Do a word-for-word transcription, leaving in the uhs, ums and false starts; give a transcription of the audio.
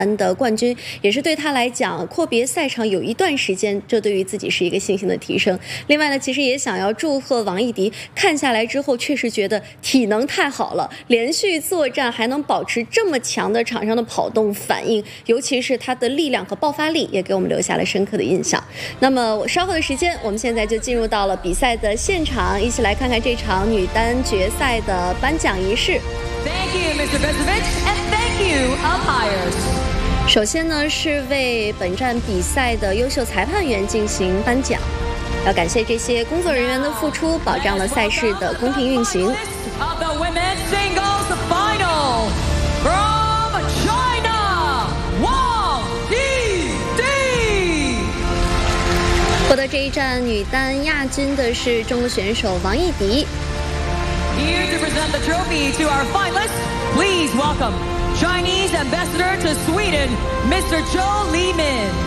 的冠军，也是对他来讲阔别赛场有一段时间，这对于自己是一个信心的提升。另外呢，其实也想要祝贺王艺迪，看下来之后确实觉得体能太好了，连续作战还能保持这么强的场上的跑动反应，尤其是他的力量和爆发力也给我们留下了深刻的印象。那么稍后的时间，我们现在就进入到了比赛的现场，一起来看看这场女单决赛的颁奖仪式。 Thank you, Mister Bezovic, and thank you, umpires. 首先呢，是为本站比赛的优秀裁判员进行颁奖，要感谢这些工作人员的付出，保障了赛事的公平运行。获得这一站女单亚军的是中国选手王艺迪。 Here to present the trophy to our finalists, please welcome Chinese ambassador to Sweden, Mister Zhou Limin.